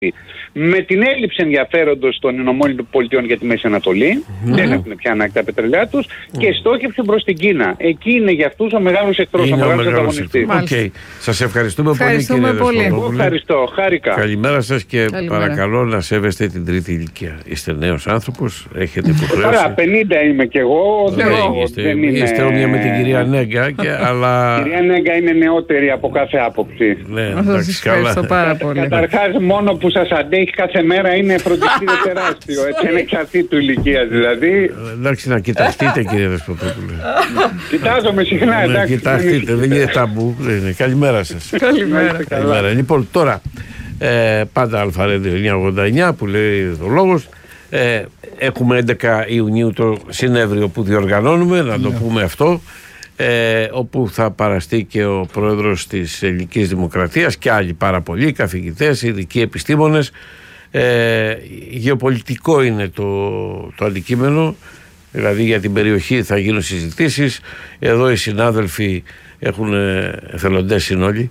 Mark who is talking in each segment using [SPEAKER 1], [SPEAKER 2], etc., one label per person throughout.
[SPEAKER 1] Με την έλλειψη ενδιαφέροντος των ΗΠΑ για τη Μέση Ανατολή, δεν έχουν πια ανάγκη τα πετρελαία τους, και στόχευση προς την Κίνα. Εκεί είναι για αυτούς ο μεγάλος εχθρός, ο μεγάλος ανταγωνιστής.
[SPEAKER 2] Okay. Σας ευχαριστούμε πολύ, κύριε Δεσποτόπουλε.
[SPEAKER 1] Ευχαριστώ, χάρηκα.
[SPEAKER 2] Καλημέρα σας και παρακαλώ να σέβεστε την τρίτη ηλικία. Είστε νέος άνθρωπος, έχετε υποχρέωση.
[SPEAKER 1] Τώρα 50 είμαι κι εγώ.
[SPEAKER 2] Είστε όμοια με την κυρία Νέγκα. Αλλά...
[SPEAKER 1] Η κυρία Νέγκα είναι νεότερη από κάθε άποψη.
[SPEAKER 2] Ναι,
[SPEAKER 3] σας ευχαριστώ πάρα πολύ.
[SPEAKER 1] Καταρχάς, μόνο που σας αντέχει κάθε μέρα είναι φροντιστήριο τεράστιο. Έτσι, είναι εξαρτή του ηλικία δηλαδή.
[SPEAKER 2] Εντάξει, να κοιταχτείτε, κύριε Δεσποτόπουλε.
[SPEAKER 1] Κοιτάζομαι συχνά, εντάξει.
[SPEAKER 2] Κοιταχτείτε, δεν είναι ταμπού. Καλημέρα σας.
[SPEAKER 3] Καλημέρα.
[SPEAKER 2] Λοιπόν, τώρα, πάντα Αλφαρέντιο 989 που λέει ο λόγος. Έχουμε 11 Ιουνίου το συνέδριο που διοργανώνουμε, να το πούμε αυτό, όπου θα παραστεί και ο πρόεδρος της Ελληνικής Δημοκρατίας και άλλοι πάρα πολλοί καθηγητές, ειδικοί επιστήμονες. Γεωπολιτικό είναι το αντικείμενο, δηλαδή για την περιοχή θα γίνουν συζητήσεις. Εδώ οι συνάδελφοι έχουν εθελοντές συνόλοι.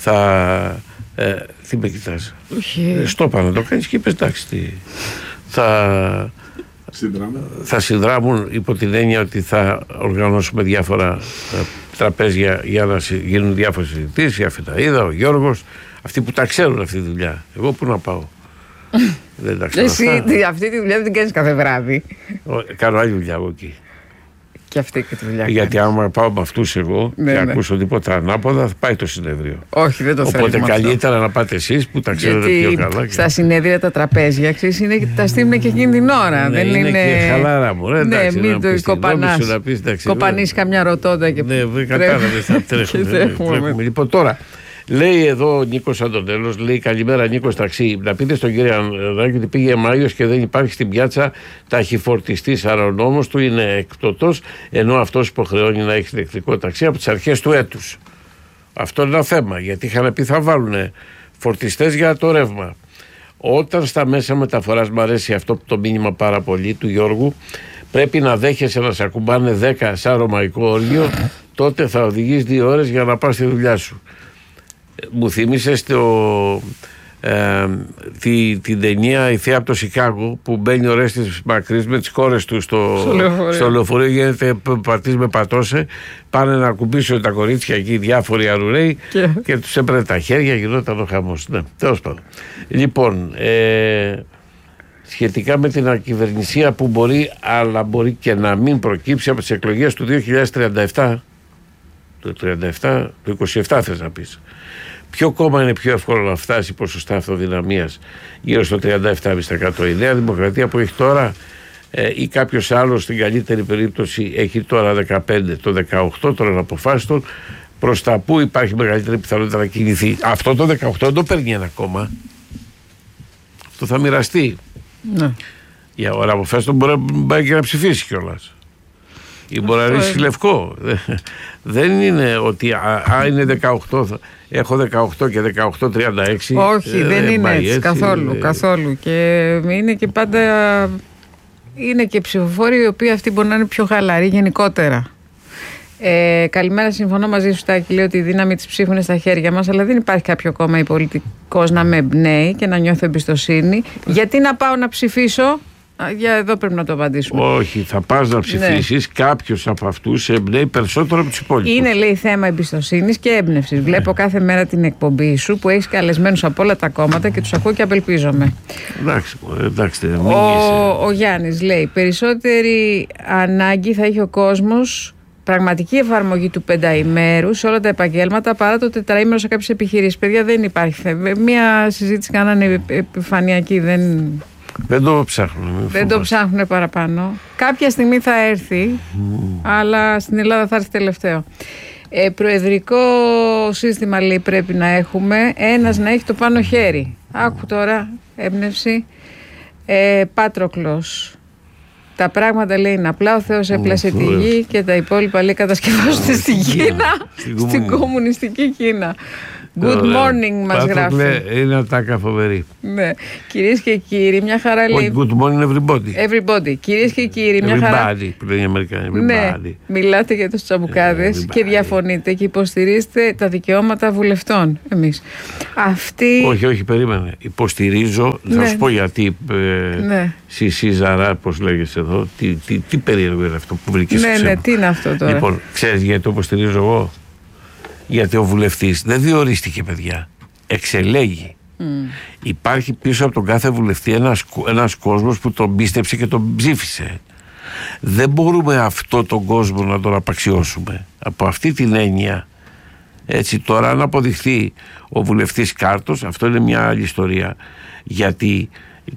[SPEAKER 2] Τι με κοιτάς? Στο πάνω το κάνεις και είπες εντάξει, θα συνδράμουν, υπό την έννοια ότι θα οργανώσουμε διάφορα τραπέζια για να γίνουν διάφορες συζητήσεις. Η Αφεταΐδα, ο Γιώργος, αυτοί που τα ξέρουν αυτή τη δουλειά. Εγώ πού να πάω? Δεν τα ξέρω.
[SPEAKER 3] Εσύ αυτή τη δουλειά δεν την κάνεις κάθε βράδυ?
[SPEAKER 2] Κάνω άλλη δουλειά εγώ εκεί.
[SPEAKER 3] Και αυτή και τη δουλειά.
[SPEAKER 2] Γιατί άμα πάω με αυτούς εγώ και ακούσω τίποτα ανάποδα, θα πάει το συνέδριο.
[SPEAKER 3] Όχι, δεν το θέλω.
[SPEAKER 2] Οπότε καλύτερα να πάτε εσείς που τα ξέρετε πιο καλά.
[SPEAKER 3] Στα συνέδρια τα τραπέζια, ξέρεις, τα στείλουν και εκείνη την ώρα.
[SPEAKER 2] Ναι, είναι και χαλάρα μου.
[SPEAKER 3] Ναι, μην το κοπανείς καμιά ρωτώντα και
[SPEAKER 2] κατάλαβες, θα τρέχουμε. Λοιπόν, τώρα λέει εδώ ο Νίκος Αντωνέλος, λέει καλημέρα Νίκος Ταξί. Να πείτε στον κύριο Ανδράκη ότι πήγε Μάιος και δεν υπάρχει στην πιάτσα ταχυφορτιστής, άρα ο νόμος του είναι εκπτωτός, ενώ αυτός υποχρεώνει να έχει ηλεκτρικό ταξί από τις αρχές του έτους. Αυτό είναι ένα θέμα, γιατί είχαν πει θα βάλουν φορτιστές για το ρεύμα. Όταν στα μέσα μεταφοράς, μου αρέσει αυτό το μήνυμα πάρα πολύ του Γιώργου, πρέπει να δέχεσαι να σε ακουμπάνε 10 σαν ρωμαϊκό όργιο, τότε θα οδηγείς 2 ώρες για να πας στη δουλειά σου. Μου θύμισε την ταινία «Η Θεία από το Σικάγο» που μπαίνει ο Ρέστης Μακρύς με τις κόρες του στο λεωφορείο, γίνεται πατής με πατώσε, πάνε να ακουμπήσουν τα κορίτσια εκεί διάφοροι αρουραίοι και τους έπαιρνε τα χέρια, γινόταν ο χαμός. Ναι, τέλος πάντων. Λοιπόν, σχετικά με την ακυβερνησία που μπορεί, αλλά μπορεί και να μην προκύψει από τις εκλογές του 2037, το 27 θες να πεις. Ποιο κόμμα είναι πιο εύκολο να φτάσει ποσοστά αυτοδυναμίας γύρω στο 37%? Η Νέα Δημοκρατία που έχει τώρα ή κάποιος άλλος στην καλύτερη περίπτωση έχει τώρα 15%, το 18% των αποφάσεων, προς τα που υπάρχει μεγαλύτερη πιθανότητα να κινηθεί? Αυτό το 18% δεν το παίρνει ένα κόμμα. Αυτό θα μοιραστεί.
[SPEAKER 3] Ναι.
[SPEAKER 2] Για ώρα αποφάσεων μπορεί να πάει και να ψηφίσει κιόλας. Ή μπορεί να ρίξει λευκό. Δεν είναι ότι είναι 18, έχω 18 και 18-36.
[SPEAKER 3] Όχι, δεν είναι έτσι καθόλου. Και είναι και πάντα, είναι και ψηφοφόροι οι οποίοι αυτοί μπορεί να είναι πιο χαλαροί γενικότερα. Καλημέρα, συμφωνώ μαζί σου, Τάκη. Λέω ότι η δύναμη της ψήφου είναι στα χέρια μας, αλλά δεν υπάρχει κάποιο κόμμα ή πολιτικός να με εμπνέει και να νιώθω εμπιστοσύνη. Γιατί να πάω να ψηφίσω? Για εδώ πρέπει να το απαντήσουμε. Όχι,
[SPEAKER 2] θα πας να ψηφίσεις, κάποιος από αυτούς εμπνέει περισσότερο από τους υπόλοιπους.
[SPEAKER 3] Είναι, λέει, θέμα εμπιστοσύνης και έμπνευσης. Βλέπω κάθε μέρα την εκπομπή σου που έχεις καλεσμένους από όλα τα κόμματα και τους ακούω και απελπίζομαι.
[SPEAKER 2] Εντάξει,
[SPEAKER 3] ο Γιάννης λέει: περισσότερη ανάγκη θα έχει ο κόσμος πραγματική εφαρμογή του 5ημέρου σε όλα τα επαγγέλματα παρά το 4ημέρο σε κάποιες επιχειρήσεις. Παιδιά, δεν υπάρχει. Μία συζήτηση κάνανε επιφανειακή,
[SPEAKER 2] δεν το ψάχνουν.
[SPEAKER 3] Δεν το ψάχνουν παραπάνω. Κάποια στιγμή θα έρθει, αλλά στην Ελλάδα θα έρθει τελευταίο. Προεδρικό σύστημα, λέει, πρέπει να έχουμε. Ένας να έχει το πάνω χέρι. Άκου τώρα, έμπνευση. Πάτροκλος. Τα πράγματα, λέει, είναι απλά. Ο Θεός έπλασε τη γη και τα υπόλοιπα, λέει, κατασκευάζονται στην Κίνα. Στην κομμουνιστική Κίνα. Good morning μας γράφει.
[SPEAKER 2] Είναι ατάκα φοβερή.
[SPEAKER 3] Ναι. Κυρίες και κύριοι, μια χαρά λέει.
[SPEAKER 2] Good morning everybody.
[SPEAKER 3] Κυρίες και κύριοι, μια χαρά.
[SPEAKER 2] Everybody που λένε οι Αμερικάνοι.
[SPEAKER 3] Ναι. Μιλάτε για τους τσαμπουκάδες και διαφωνείτε και υποστηρίζετε τα δικαιώματα βουλευτών. Εμείς.
[SPEAKER 2] Όχι, περίμενε. Υποστηρίζω, θα σου πω γιατί. Σιζαρά, πώς λέγεσαι εδώ. Τι περίεργο είναι αυτό που βρήκες.
[SPEAKER 3] Ναι, τι είναι αυτό τώρα.
[SPEAKER 2] Λοιπόν, ξέρεις γιατί το υποστηρίζω εγώ? Γιατί ο βουλευτής δεν διορίστηκε, παιδιά. Εξελέγει. Υπάρχει πίσω από τον κάθε βουλευτή ένας κόσμος που τον πίστεψε και τον ψήφισε. Δεν μπορούμε αυτό τον κόσμο να τον απαξιώσουμε. Από αυτή την έννοια, έτσι, τώρα αν αποδειχθεί ο βουλευτής κάρτος, αυτό είναι μια άλλη ιστορία. Γιατί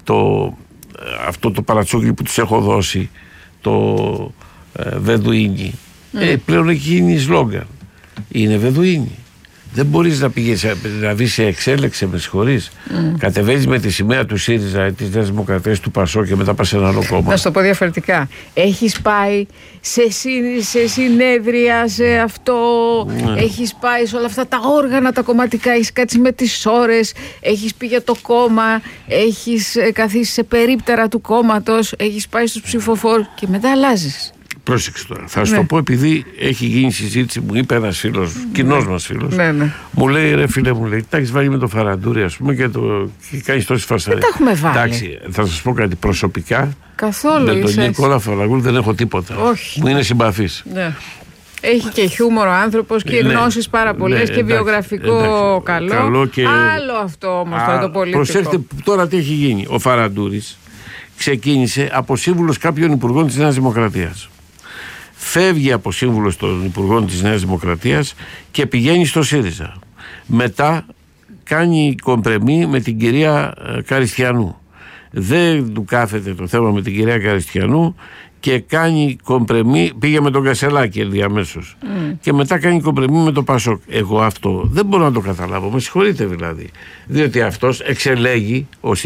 [SPEAKER 2] αυτό το παρατσούκλι που τους έχω δώσει, το Βεδουίνι, πλέον έχει γίνει σλόγγαν. Είναι Βεδουίνι. Δεν μπορείς να πηγείς να βγεις σε εξέλεξε, με συγχωρείς. Κατεβαίνεις με τη σημαία του ΣΥΡΙΖΑ, της Νέας Δημοκρατίας, του ΠΑΣΟ και μετά πας σε ένα άλλο κόμμα.
[SPEAKER 3] Να σου το πω διαφορετικά. Έχεις πάει σε συνέδρια, σε αυτό. Έχεις πάει σε όλα αυτά τα όργανα τα κομματικά. Έχεις κάτσει με τις ώρες. Έχεις πει για το κόμμα. Έχεις καθίσει σε περίπτερα του κόμματος. Έχεις πάει στους ψηφοφόρους και μετά αλλάζεις.
[SPEAKER 2] Πρόσεξε τώρα. Θα σου το πω, επειδή έχει γίνει συζήτηση, μου είπε ένας φίλος, κοινός μας φίλος, μου λέει, ρε φίλε, μου λέει, τα έχεις βάλει με το Φαραντούρη, ας πούμε, και κάνεις τόσες φασαρίες.
[SPEAKER 3] Δεν τα έχουμε βάλει.
[SPEAKER 2] Εντάξει, θα σας πω κάτι προσωπικά.
[SPEAKER 3] Καθόλου.
[SPEAKER 2] Με τον Νικόλα Φαραγούλη δεν έχω τίποτα.
[SPEAKER 3] Όχι.
[SPEAKER 2] Μου είναι συμπαθής.
[SPEAKER 3] Ναι. Έχει και χιούμορο άνθρωπος και γνώσεις πάρα πολλές και βιογραφικό καλό και... Άλλο αυτό όμως τώρα το πολιτικό.
[SPEAKER 2] Προσέξτε τώρα τι έχει γίνει. Ο Φαραντούρης ξεκίνησε από σύμβουλος κάποιων υπουργών της Νέας Δημοκρατίας. Φεύγει από σύμβουλος των υπουργών της Νέας Δημοκρατίας και πηγαίνει στο ΣΥΡΙΖΑ. Μετά κάνει κομπρεμί με την κυρία Καριστιανού. Δεν του κάθεται το θέμα με την κυρία Καριστιανού και κάνει κομπρεμί, πήγε με τον Κασελάκη ενδιαμέσως. Και μετά κάνει κομπρεμί με τον Πασόκ. Εγώ αυτό δεν μπορώ να το καταλάβω, με συγχωρείτε δηλαδή. Διότι αυτός εξελέγει,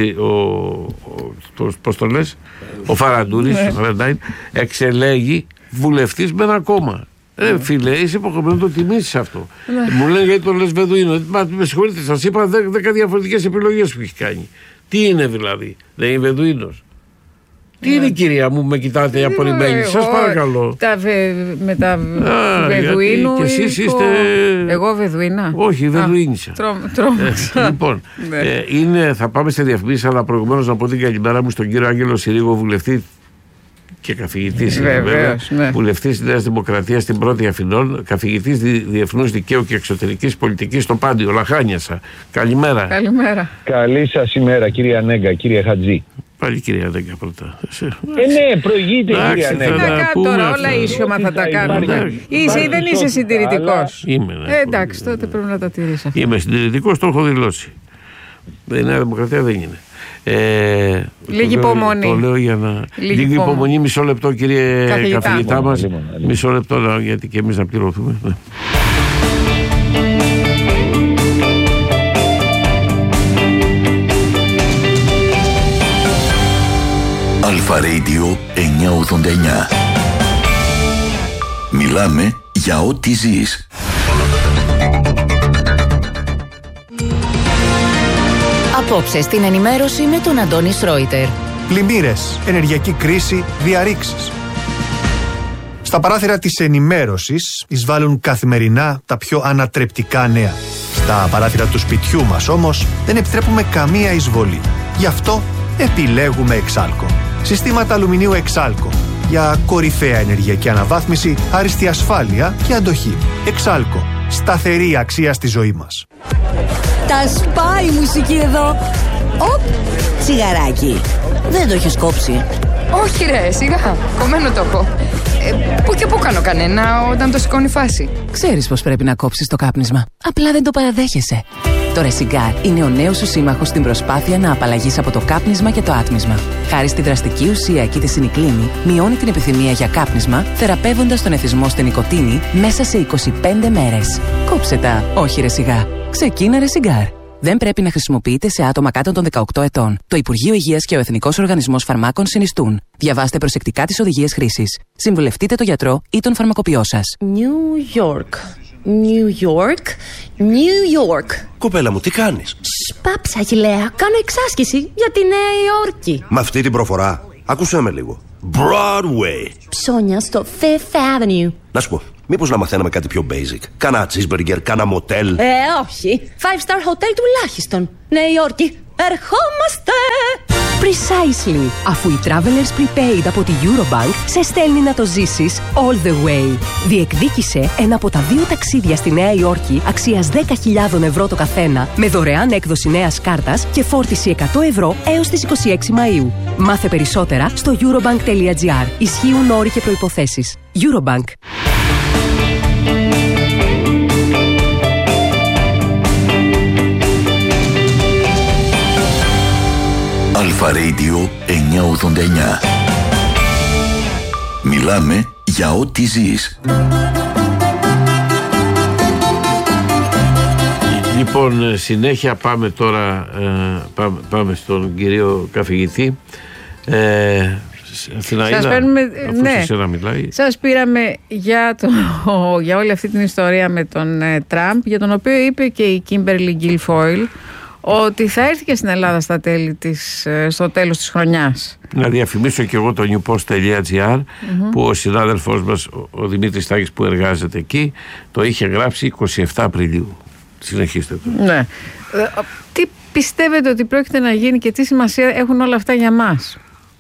[SPEAKER 2] πώς το λες, ο Φαραντούρης, εξελέγει βουλευτής με ένα κόμμα. Φίλε, είσαι υποχρεωμένο να το τιμήσεις αυτό. Μου λένε γιατί το λες Βεδουίνο. Με συγχωρείτε, σας είπα 10 διαφορετικές επιλογές που έχει κάνει. Τι είναι δηλαδή, δεν είναι Βεδουίνος? Τι είναι, κυρία μου, με κοιτάτε απορριμμένοι? Σας παρακαλώ.
[SPEAKER 3] Με τα Βεδουίνου.
[SPEAKER 2] Και εσείς είστε.
[SPEAKER 3] Εγώ Βεδουίνα?
[SPEAKER 2] Όχι, Βεδουίνισσα.
[SPEAKER 3] Τρόμαξα.
[SPEAKER 2] Λοιπόν, θα πάμε σε διαφημίσεις, αλλά προηγουμένως να πω την καλημέρα μου στον κύριο Άγγελο Συρίγο, βουλευτή και καθηγητής, βουλευτής της Νέας Δημοκρατίας στην Πρώτη Αθηνών, καθηγητής Διεθνούς Δικαίου και Εξωτερικής Πολιτικής στο Πάντιο, Λαχάνιασα. Καλημέρα.
[SPEAKER 4] Καλή σας ημέρα, κύριε Ανέγκα, κύριε Χατζή.
[SPEAKER 2] Πάλι κυρία Ανέγκα πρώτα.
[SPEAKER 4] Ναι, προηγείται κυρία Ανέγκα.
[SPEAKER 3] Τώρα όλα ίσιομα θα τα κάνουμε. Είσαι ή δεν είσαι συντηρητικός?
[SPEAKER 2] Είμαι.
[SPEAKER 3] Εντάξει, τότε πρέπει να τα τηρείς αυτά.
[SPEAKER 2] Είμαι συντηρητικός, το έχω δηλώσει. Η Νέα Δημοκρατία δεν είναι.
[SPEAKER 3] Λίγη υπομονή.
[SPEAKER 2] Το λέω για να. Λίγη υπομονή, μισό λεπτό, κύριε καθηγητά μας. Μισό λεπτό, γιατί και εμείς να πληρωθούμε.
[SPEAKER 5] Αλφα Radio 989. Μιλάμε για ό,τι ζεις.
[SPEAKER 6] Απόψε στην ενημέρωση με τον Αντώνη Σρόιτερ.
[SPEAKER 7] Πλημμύρες, ενεργειακή κρίση, διαρρήξεις. Στα παράθυρα της ενημέρωσης εισβάλλουν καθημερινά τα πιο ανατρεπτικά νέα. Στα παράθυρα του σπιτιού μας όμως δεν επιτρέπουμε καμία εισβολή. Γι' αυτό επιλέγουμε Εξάλκο. Συστήματα αλουμινίου Εξάλκο. Για κορυφαία ενεργειακή αναβάθμιση, άριστη ασφάλεια και αντοχή. Εξάλκο. Σταθερή αξία στη ζωή μας.
[SPEAKER 8] Τα σπάει η μουσική εδώ. Οπ, τσιγαράκι. Δεν το έχεις κόψει?
[SPEAKER 9] Όχι ρε, σιγά, κομμένο το έχω. Πού και πού κάνω κανένα όταν το σηκώνει φάση.
[SPEAKER 8] Ξέρεις πως πρέπει να κόψεις το κάπνισμα. Απλά δεν το παραδέχεσαι. Το Ρεσιγκάρ είναι ο νέος σου σύμμαχος στην προσπάθεια να απαλλαγείς από το κάπνισμα και το άτμισμα. Χάρη στη δραστική ουσία κητισινικλίνη, μειώνει την επιθυμία για κάπνισμα, θεραπεύοντας τον εθισμό στην νοικοτήνη μέσα σε 25 μέρες. Κόψε τα, όχι Ρεσιγκάρ. Ξεκίνα Ρεσιγκάρ. Δεν πρέπει να χρησιμοποιείται σε άτομα κάτω των 18 ετών. Το Υπουργείο Υγείας και ο Εθνικός Οργανισμός Φαρμάκων συνιστούν. Διαβάστε προσεκτικά τις οδηγίες χρήσης. Συμβουλευτείτε τον γιατρό ή τον φαρμακοποιό σας.
[SPEAKER 10] New York. New York. New York.
[SPEAKER 11] Κοπέλα μου, τι κάνεις?
[SPEAKER 10] Σπάψα, Αχιλλέα. Κάνω εξάσκηση για τη Νέα Υόρκη.
[SPEAKER 11] Με αυτή την προφορά, ακούσέ με λίγο. Broadway.
[SPEAKER 10] Ψώνια στο Fifth Avenue.
[SPEAKER 11] Να σου πω, μήπως να μαθαίναμε κάτι πιο basic? Κάνα cheeseburger, κάνα motel.
[SPEAKER 10] Όχι. 5-star hotel τουλάχιστον. Νέα Υόρκη. Ερχόμαστε!
[SPEAKER 8] Precisely. Αφού η Travelers Prepaid από τη Eurobank σε στέλνει να το ζήσεις all the way. Διεκδίκησε ένα από τα 2 ταξίδια στη Νέα Υόρκη αξίας 10.000 ευρώ το καθένα με δωρεάν έκδοση νέας κάρτας και φόρτιση 100 ευρώ έως τις 26 Μαΐου. Μάθε περισσότερα στο eurobank.gr. Ισχύουν όροι και προϋποθέσεις. Eurobank.
[SPEAKER 5] Αλφα Radio 989. Μιλάμε για ό,τι ζεις.
[SPEAKER 2] Λοιπόν, συνέχεια πάμε τώρα, πάμε στον κύριο καθηγητή.
[SPEAKER 3] Σας παίρνουμε, σας πήραμε για όλη αυτή την ιστορία με τον Τραμπ, για τον οποίο είπε και η Κίμπερλι Γκίλφόιλ ότι θα έρθει και στην Ελλάδα στο τέλος της χρονιάς.
[SPEAKER 2] Να διαφημίσω και εγώ το newpost.gr που ο συνάδελφός μας, ο Δημήτρης Τάκης, που εργάζεται εκεί, το είχε γράψει 27 Απριλίου. Συνεχίστε το.
[SPEAKER 3] Ναι. Τι πιστεύετε ότι πρόκειται να γίνει και τι σημασία έχουν όλα αυτά για μας?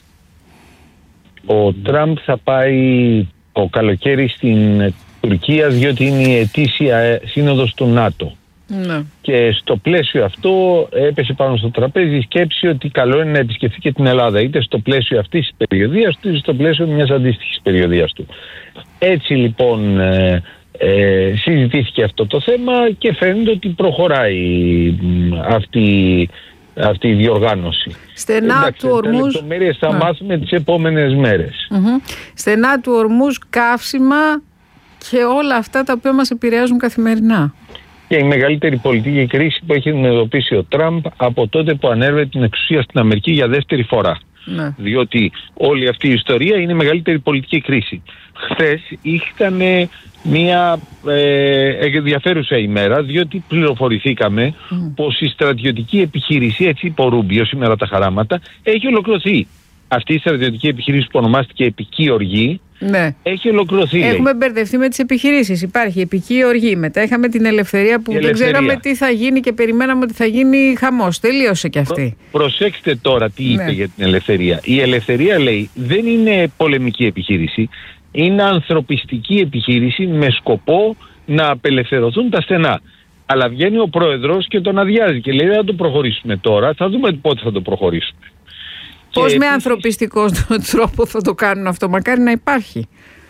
[SPEAKER 4] Ο Τραμπ θα πάει το καλοκαίρι στην Τουρκία, διότι είναι η ετήσια σύνοδος του ΝΑΤΟ. Ναι. Και στο πλαίσιο αυτό έπεσε πάνω στο τραπέζι η σκέψη ότι καλό είναι να επισκεφθεί και την Ελλάδα, είτε στο πλαίσιο αυτής της περιοδίας του, είτε στο πλαίσιο μιας αντίστοιχης περιοδίας του. Έτσι λοιπόν συζητήθηκε αυτό το θέμα και φαίνεται ότι προχωράει αυτή η διοργάνωση.
[SPEAKER 3] Στενά του Ορμούζ.
[SPEAKER 4] Τα λεπτομέρειες θα μάθουμε τις επόμενες μέρες.
[SPEAKER 3] Στενά του Ορμούζ, καύσιμα και όλα αυτά τα οποία μας επηρεάζουν καθημερινά.
[SPEAKER 4] Και η μεγαλύτερη πολιτική κρίση που έχει αντιμετωπίσει ο Τραμπ από τότε που ανέλαβε την εξουσία στην Αμερική για δεύτερη φορά. Ναι. Διότι όλη αυτή η ιστορία είναι η μεγαλύτερη πολιτική κρίση. Χθες ήταν μια ενδιαφέρουσα ημέρα, διότι πληροφορηθήκαμε πως η στρατιωτική επιχείρηση, έτσι είπε ο Ρούμπιο σήμερα τα χαράματα, έχει ολοκληρωθεί. Αυτή η στρατιωτική επιχείρηση που ονομάστηκε Επική Οργή, ναι, έχει ολοκληρωθεί.
[SPEAKER 3] Έχουμε μπερδευτεί με τις επιχειρήσεις. Υπάρχει Επική Οργή. Μετά είχαμε την Ελευθερία που δεν ξέραμε τι θα γίνει και περιμέναμε ότι θα γίνει χαμός. Τελείωσε κι αυτή.
[SPEAKER 4] Προσέξτε τώρα τι είπε για την Ελευθερία. Η Ελευθερία λέει δεν είναι πολεμική επιχείρηση. Είναι ανθρωπιστική επιχείρηση με σκοπό να απελευθερωθούν τα στενά. Αλλά βγαίνει ο πρόεδρος και τον αδειάζει και λέει δεν θα το προχωρήσουμε τώρα. Θα δούμε πότε θα το προχωρήσουμε.
[SPEAKER 3] Πώς με ανθρωπιστικό τρόπο θα το κάνουν αυτό? Μακάρι να υπάρχει.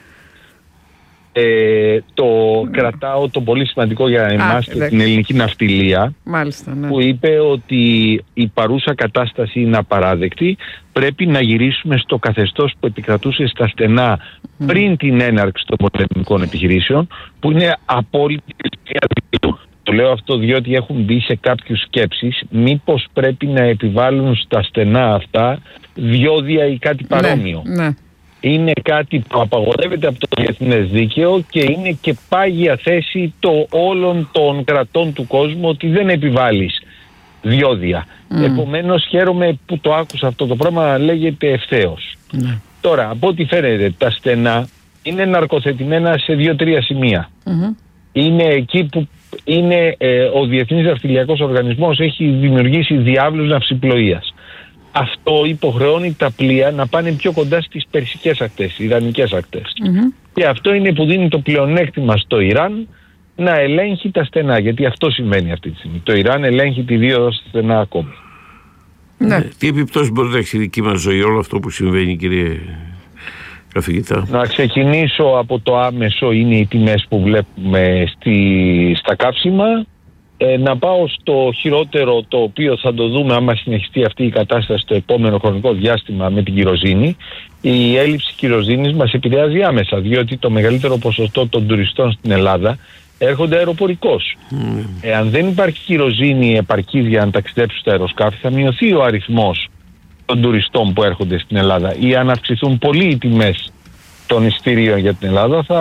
[SPEAKER 4] Το κρατάω το πολύ σημαντικό για εμάς και την ελληνική ναυτιλία.
[SPEAKER 3] Μάλιστα, ναι.
[SPEAKER 4] Που είπε ότι η παρούσα κατάσταση είναι απαράδεκτη. Πρέπει να γυρίσουμε στο καθεστώς που επικρατούσε στα στενά πριν την έναρξη των πολεμικών επιχειρήσεων, που είναι απόλυτη. Το λέω αυτό διότι έχουν μπει σε κάποιους σκέψεις μήπως πρέπει να επιβάλλουν στα στενά αυτά διόδια ή κάτι παρόμοιο. Ναι. Είναι κάτι που απαγορεύεται από το διεθνές δίκαιο και είναι και πάγια θέση όλων των κρατών του κόσμου ότι δεν επιβάλλεις διόδια. Επομένως χαίρομαι που το άκουσα αυτό το πράγμα, λέγεται ευθέως. Ναι. Τώρα, από ό,τι φαίνεται, τα στενά είναι ναρκοθετημένα σε 2-3 σημεία. Είναι εκεί που ο Διεθνής Ναυτιλιακός Οργανισμός έχει δημιουργήσει διάβλους ναυσιπλοείας. Αυτό υποχρεώνει τα πλοία να πάνε πιο κοντά στις περσικές ακτές, ιρανικές ακτές. Και αυτό είναι που δίνει το πλεονέκτημα στο Ιράν να ελέγχει τα στενά, γιατί αυτό συμβαίνει αυτή τη στιγμή. Το Ιράν ελέγχει τη δίωδο στα στενά ακόμη.
[SPEAKER 2] Ναι. Τι επιπτώσεις μπορεί να έχει στη δική μας ζωή όλο αυτό που συμβαίνει, κύριε καθηγητά?
[SPEAKER 4] Να ξεκινήσω από το άμεσο, είναι οι τιμές που βλέπουμε στα καύσιμα. Να πάω στο χειρότερο, το οποίο θα το δούμε άμα συνεχιστεί αυτή η κατάσταση στο επόμενο χρονικό διάστημα, με την κυροζήνη. Η έλλειψη κυροζήνης μας επηρεάζει άμεσα, διότι το μεγαλύτερο ποσοστό των τουριστών στην Ελλάδα έρχονται αεροπορικώς. Αν δεν υπάρχει κυροζήνη επαρκής για να ταξιδέψουν στα αεροσκάφη, θα μειωθεί ο αριθμός των τουριστών που έρχονται στην Ελλάδα, ή αν αυξηθούν πολύ οι τιμές των εισιτηρίων για την Ελλάδα, θα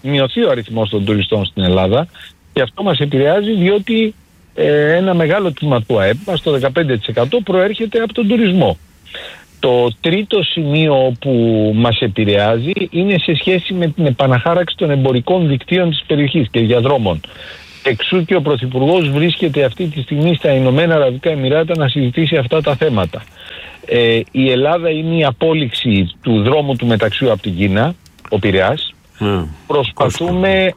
[SPEAKER 4] μειωθεί ο αριθμός των τουριστών στην Ελλάδα και αυτό μας επηρεάζει διότι ένα μεγάλο τμήμα του ΑΕΠ μας, το 15% προέρχεται από τον τουρισμό. Το τρίτο σημείο που μας επηρεάζει είναι σε σχέση με την επαναχάραξη των εμπορικών δικτύων της περιοχής και διαδρόμων. Εξού και ο Πρωθυπουργός βρίσκεται αυτή τη στιγμή στα Ηνωμένα Αραβικά Εμιράτα να συζητήσει αυτά τα θέματα. Η Ελλάδα είναι η απόλυξη του δρόμου του μεταξιού από την Κίνα, ο Πειραιάς. Προσπαθούμε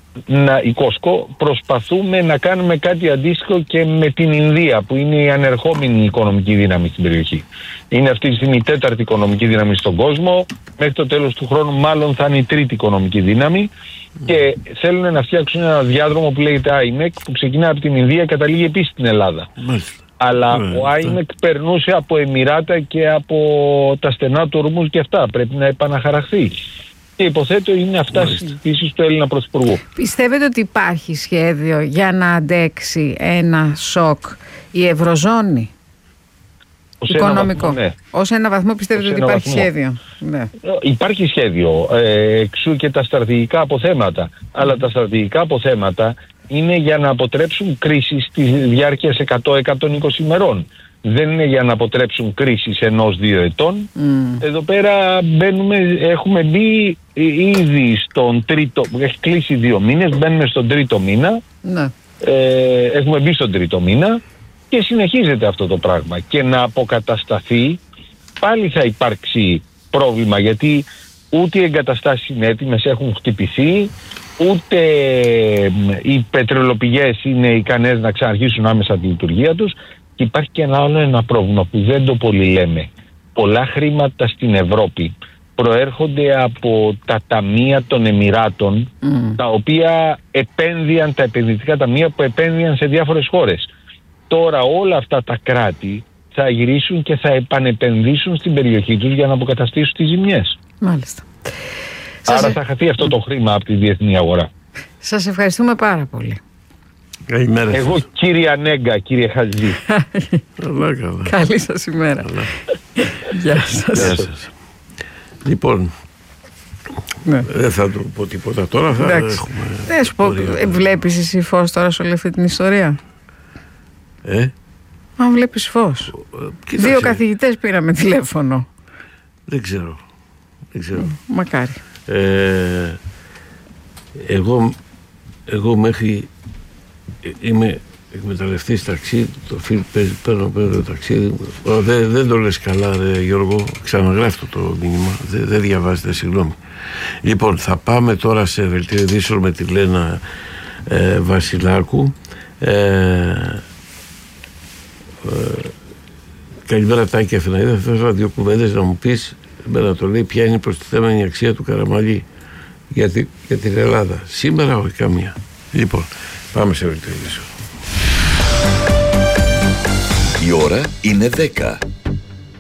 [SPEAKER 4] προσπαθούμε να κάνουμε κάτι αντίστοιχο και με την Ινδία, που είναι η ανερχόμενη οικονομική δύναμη στην περιοχή. Είναι αυτή τη στιγμή η τέταρτη οικονομική δύναμη στον κόσμο. Μέχρι το τέλος του χρόνου μάλλον θα είναι η τρίτη οικονομική δύναμη και θέλουν να φτιάξουν ένα διάδρομο που λέγεται IMEC, που ξεκινά από την Ινδία και καταλήγει επίσης στην Ελλάδα. Αλλά ο IMEC περνούσε από Εμιράτα και από τα στενά του Ορμούζ και αυτά. Πρέπει να επαναχαραχθεί. Και υποθέτω είναι αυτά οι συζητήσεις του Έλληνα Πρωθυπουργού.
[SPEAKER 3] Πιστεύετε ότι υπάρχει σχέδιο για να αντέξει ένα σοκ η Ευρωζώνη? Οικονομικό.
[SPEAKER 4] Ναι.
[SPEAKER 3] Ως ένα βαθμό πιστεύετε ότι υπάρχει σχέδιο? Ναι.
[SPEAKER 4] Υπάρχει σχέδιο. Εξού και τα στρατηγικά αποθέματα. Αλλά τα στρατηγικά αποθέματα είναι για να αποτρέψουν κρίσεις στη διάρκεια 100-120 ημερών. Δεν είναι για να αποτρέψουν κρίσεις 1-2 ετών. Εδώ πέρα έχουμε μπει ήδη στον τρίτο, έχει κλείσει 2 μήνες, μπαίνουμε στον τρίτο μήνα. Ναι. Έχουμε μπει στον τρίτο μήνα και συνεχίζεται αυτό το πράγμα. Και να αποκατασταθεί πάλι θα υπάρξει πρόβλημα, γιατί ούτε οι εγκαταστάσεις είναι έτοιμες, έχουν χτυπηθεί, ούτε οι πετρελοπηγές είναι ικανές να ξαναρχίσουν άμεσα τη λειτουργία τους. Και υπάρχει και ένα πρόβλημα που δεν το πολύ λέμε. Πολλά χρήματα στην Ευρώπη προέρχονται από τα ταμεία των Εμιράτων, τα οποία επένδυαν, τα επενδυτικά ταμεία που επένδυαν σε διάφορες χώρες. Τώρα όλα αυτά τα κράτη θα γυρίσουν και θα επανεπενδύσουν στην περιοχή τους για να αποκαταστήσουν τις ζημιές.
[SPEAKER 3] Μάλιστα.
[SPEAKER 4] Άρα θα χαθεί αυτό το χρήμα από τη διεθνή αγορά.
[SPEAKER 3] Σας ευχαριστούμε πάρα πολύ.
[SPEAKER 2] Καλημέρα.
[SPEAKER 4] Εγώ κύριε Ανέγκα, κύριε Χατζή.
[SPEAKER 3] Καλή σας ημέρα. Γεια σας.
[SPEAKER 2] Λοιπόν, δεν θα του πω τίποτα τώρα.
[SPEAKER 3] Δεν σου πω, βλέπεις εσύ φως τώρα σε όλη αυτή την ιστορία? Μα βλέπεις φως? 2 καθηγητές πήραμε τηλέφωνο.
[SPEAKER 2] Δεν ξέρω.
[SPEAKER 3] Μακάρι.
[SPEAKER 2] Εγώ μέχρι είμαι εκμεταλλευτής ταξί, το φιλ παίρνω ταξίδι. Δεν το λες καλά ρε Γιώργο, ξαναγράφω το μήνυμα, δεν διαβάζετε, συγγνώμη. Λοιπόν, θα πάμε τώρα σε βελτίο ειδήσεων με τη Λένα Βασιλάκου. Καλημέρα Τάκη Αθηναίδα, θα ήθελα 2 κουβέντες να μου πεις, εμένα το λέει, ποια είναι η προστιθέμενη αξία του Καραμαλή για την Ελλάδα. Σήμερα όχι καμία. Λοιπόν, πάμε σε βελτίο ειδήσεων.
[SPEAKER 5] Η ώρα είναι 10.